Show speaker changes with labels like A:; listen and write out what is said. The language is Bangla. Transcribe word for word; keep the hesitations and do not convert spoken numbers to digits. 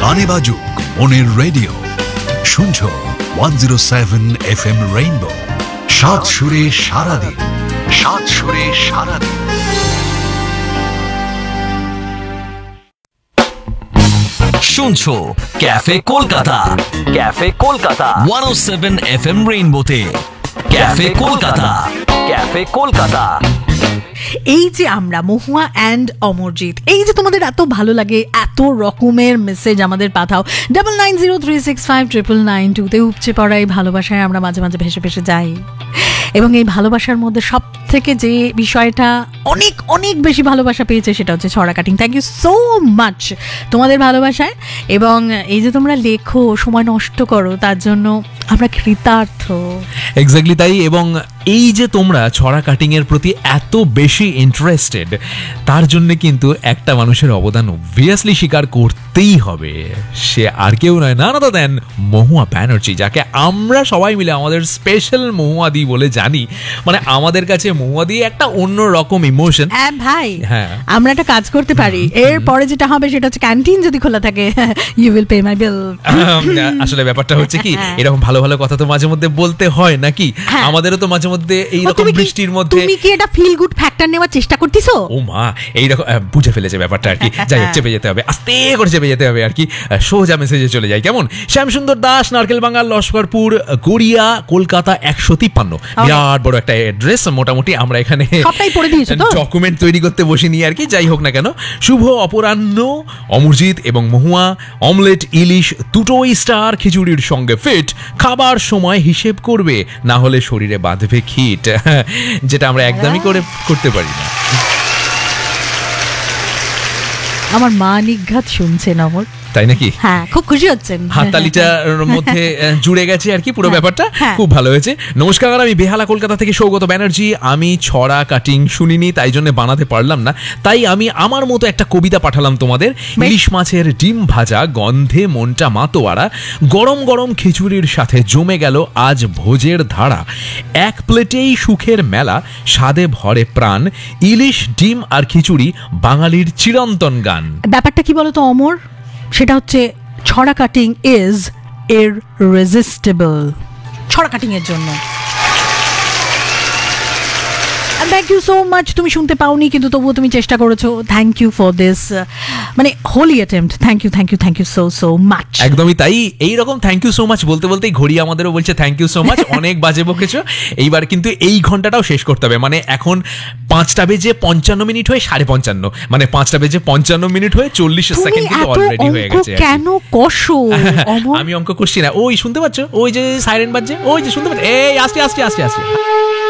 A: গানে বাজুক মনের রেডিও, শুনছো one zero seven F M rainbow, সাত সুরে সারাদিন, সাত সুরে সারাদিন।
B: শুনছো cafe Kolkata, cafe Kolkata one ও seven F M রেইনবোতে। Cafe Kolkata, cafe Kolkata.
C: এই যে আমরা মহুয়া অ্যান্ড অমরজিৎ, এই যে তোমাদের এত ভালো লাগে, এত রকমের মেসেজ আমাদের পাঠাও double nine zero three six five triple nine টুতে। উপচে পড়া এই ভালোবাসায় আমরা মাঝে মাঝে ভেসে ভেসে যাই, এবং এই ভালোবাসার মধ্যে সব থেকে যে বিষয়টা অনেক অনেক বেশি ভালোবাসা পেয়েছে সেটা হচ্ছে ছড়া cutting. Thank you so much তোমাদের ভালোবাসায়, এবং এই যে তোমরা লেখো, সময় নষ্ট করো, তার জন্য আমরা কৃতার্থ।
D: এক্স্যাক্টলি তাই। এবং এই যে তোমরা ছড়া কাটিং এর প্রতি এত বেশি ইন্টারেস্টেড, তার জন্য কিন্তু একটা মানুষের অবদান অবভিয়াসলি স্বীকার করতেই হবে। সে আর কেউ নয়, না না দেন মহুয়া ব্যানার্জি, যাকে আমরা সবাই মিলে আমাদের স্পেশাল মহুয়াদি বলে জানি। মানে আমাদের কাছে মহুয়াদি একটা অন্য রকম ইমোশন।
C: হ্যাঁ ভাই,
D: হ্যাঁ,
C: আমরা একটা কাজ করতে পারি, এর পরে যেটা হবে সেটা হচ্ছে ক্যান্টিন যদি খোলা থাকে, ইউ উইল পে মাই বিল।
D: আসলে ব্যাপারটা হচ্ছে কি, এরকম ভালো ভালো কথা তো মাঝে মধ্যে বলতে হয় নাকি? আমাদেরও তো মাঝে মধ্যে এইরকম বৃষ্টির মধ্যে।
C: তুমি কি এটা ফিল গুড ফ্যাক্টর নেওয়ার চেষ্টা করতেছো?
D: ও মা, এইরকম বুঝে ফেলেছে ব্যাপারটা আর কি। যাই হোক, চেপে যেতে হবে, আস্তে করে চেপে যেতে হবে আর কি। সোজা মেসেজে চলে যাই কেমন? শ্যামসুন্দর দাস, নারকেল বাঙ্গাল, লস্করপুর, গড়িয়া, কলকাতা একশো তিপ্পান্ন। বিরাট বড় একটা অ্যাড্রেস। মোটামুটি আমরা এখানে ডকুমেন্ট তৈরি করতে বসিনি আর কি। যাই হোক না কেন, শুভ অপরাহ্ন। অমরজিৎ এবং মহুয়া, অমলেট ইলিশ দুটোই স্টার, খিচুড়ির সঙ্গে ফিট। খাবার সময় হিসেব করবে, না হলে শরীরে বাঁধবে খিট, যেটা আমরা একদমই করে করতে পারি না।
C: আমার মা নিঘাত শুনছেন অমর,
D: তাই নাকি?
C: হ্যাঁ, খুব খুশি হচ্ছেন।
D: হাততালিটার মধ্যে জুড়ে গেছে আর কি পুরো ব্যাপারটা। খুব ভালো হয়েছে। নমস্কার, আমি বেহালা কলকাতা থেকে সৌগত ব্যানার্জি। আমি ছড়া কাটিং শুনিনি, তাই জন্য বানাতে পারলাম না, তাই আমি আমার মতো একটা কবিতা পাঠালাম তোমাদের। ইলিশ মাছের ডিম ভাজা, গন্ধে মনটা মাতোয়ারা, গরম গরম খিচুড়ির সাথে জমে গেল আজ ভোজের ধারা। এক প্লেটেই সুখের মেলা, স্বাদে ভরে প্রাণ, ইলিশ ডিম আর খিচুড়ি বাঙালির চিরন্তন গান।
C: ব্যাপারটা কি বলতো অমর, সেটা হচ্ছে ছড়া কাটিং ইজ ইররেজিস্টিবল। ছড়া কাটিং এর জন্য থ্যাংক ইউ সো মাচ। তুমি শুনতে পাওনি কিন্তু তবুও তুমি চেষ্টা করেছো। থ্যাংক ইউ ফর দিস মানে Holi attempt. Thank you thank you thank you so so much.
D: একদমই তাই। এইরকম থ্যাংক ইউ সো মাচ বলতে বলতেই ঘড়ি আমাদেরও বলছে থ্যাংক ইউ সো মাচ। অনেক বাজে বকেছো, এইবার কিন্তু এই ঘন্টাটাও শেষ করতে হবে। মানে এখন পাঁচটা বেজে পঞ্চান্ন মিনিট হয়ে সাড়ে পঞ্চান্ন, মানে পাঁচটা বেজে পঞ্চান্ন মিনিট হয়ে চল্লিশ সেকেন্ড কিন্তু অলরেডি হয়ে গেছে।
C: কেন কষো?
D: আমি অঙ্ক করছি না। ওই শুনতে পাচ্ছ, ওই যে সাইরেন বাজছে, ওই যে শুনতে পাচ্ছ, এই আসছে আসছে আসছে আসছে।